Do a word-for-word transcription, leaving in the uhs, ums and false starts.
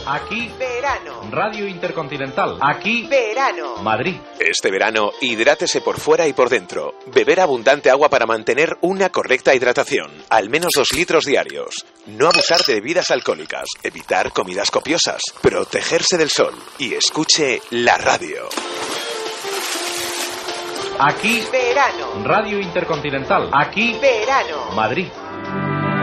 Aquí verano. Radio Intercontinental. Aquí verano. Madrid. Este verano, hidrátese por fuera y por dentro. Beber abundante agua para mantener una correcta hidratación. Al menos dos litros diarios. No abusar de bebidas alcohólicas. Evitar comidas copiosas. Protegerse del sol. Y escuche la radio. Aquí verano. Radio Intercontinental. Aquí verano. Madrid.